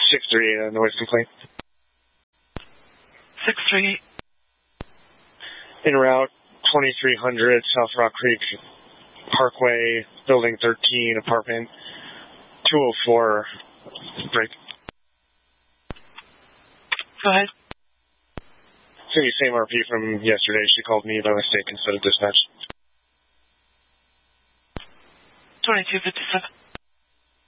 638, noise complaint. 638. En route, 2300 South Rock Creek Parkway, Building 13, apartment 204, break. Go ahead. Same RP from yesterday. She called me by mistake instead of dispatch. 2257.